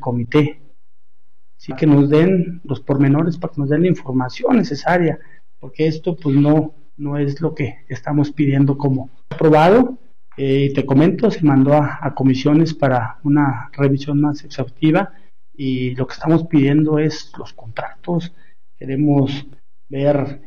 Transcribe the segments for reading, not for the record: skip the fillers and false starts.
comité, sí, que nos den los pormenores, para que nos den la información necesaria, porque esto pues no es lo que estamos pidiendo como aprobado. Te comento, se mandó a comisiones para una revisión más exhaustiva, y lo que estamos pidiendo es los contratos. Queremos ver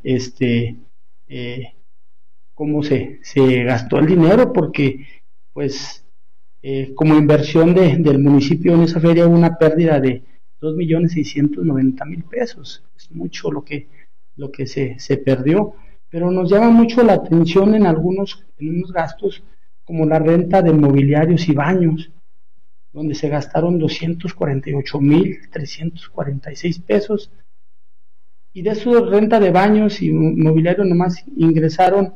cómo se gastó el dinero, porque pues como inversión del municipio en esa feria hubo una pérdida de 2.690.000 pesos. Es mucho lo que se perdió, pero nos llama mucho la atención en unos gastos, como la renta de mobiliarios y baños, donde se gastaron 248.346 pesos, y de eso renta de baños y mobiliario nomás ingresaron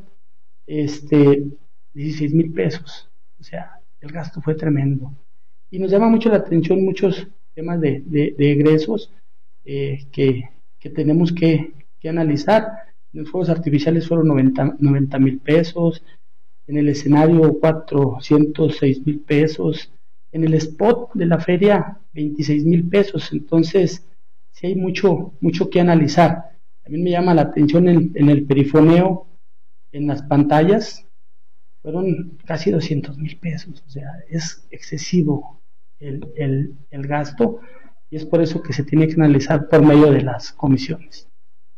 16.000 pesos. O sea, el gasto fue tremendo. Y nos llama mucho la atención muchos temas de egresos que tenemos que analizar. En los fuegos artificiales fueron 90.000 pesos, en el escenario 406.000 pesos, en el spot de la feria 26.000 pesos. Entonces, sí hay mucho que analizar. También me llama la atención en el perifoneo, en las pantallas, fueron casi 200.000 pesos. O sea, es excesivo el gasto, y es por eso que se tiene que analizar por medio de las comisiones.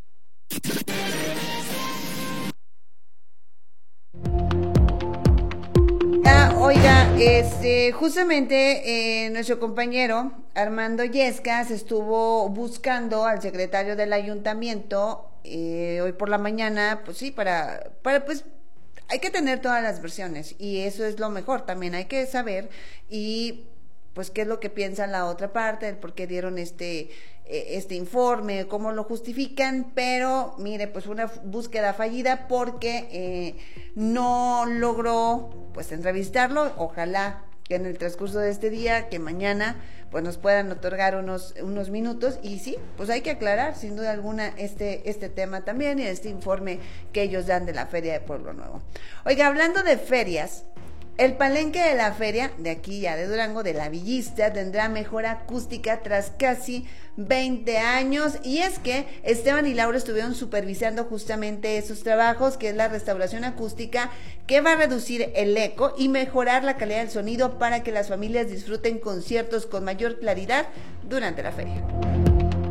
Oiga, justamente nuestro compañero Armando Yescas estuvo buscando al secretario del ayuntamiento hoy por la mañana, pues sí, para pues hay que tener todas las versiones, y eso es lo mejor. También hay que saber y pues qué es lo que piensa la otra parte, el por qué dieron este informe, cómo lo justifican. Pero mire, pues una búsqueda fallida, porque no logró pues entrevistarlo. Ojalá que en el transcurso de este día, que mañana pues nos puedan otorgar unos minutos, y sí, pues hay que aclarar sin duda alguna este tema también, y este informe que ellos dan de la Feria de Pueblo Nuevo. Oiga, hablando de ferias, el palenque de la feria de aquí ya de Durango, de la Villista, tendrá mejor acústica tras casi 20 años, y es que Esteban y Laura estuvieron supervisando justamente esos trabajos, que es la restauración acústica, que va a reducir el eco y mejorar la calidad del sonido para que las familias disfruten conciertos con mayor claridad durante la feria.